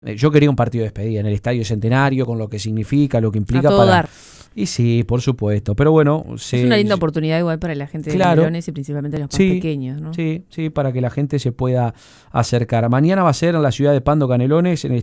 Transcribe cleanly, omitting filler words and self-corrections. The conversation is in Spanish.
Yo quería un partido de despedida en el Estadio Centenario, con lo que significa, lo que implica A todo dar. Y sí, por supuesto, pero bueno... Es una linda oportunidad igual para la gente de Canelones y principalmente los más pequeños, ¿no? Sí, para que la gente se pueda acercar. Mañana va a ser en la ciudad de Pando, Canelones, en el